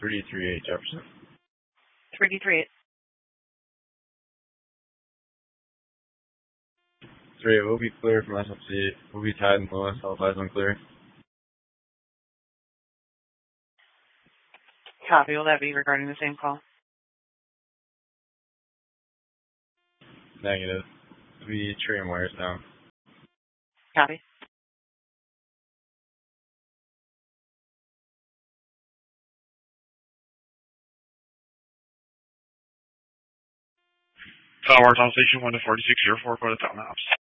338 Jefferson. 338. 3, we'll be clear from SFC. We'll be tied in Lewis. I'll advise unclear. Copy. Will that be regarding the same call? Negative. We'll be trading wires down. Copy. Tower on station 1 to 4604 for the top maps.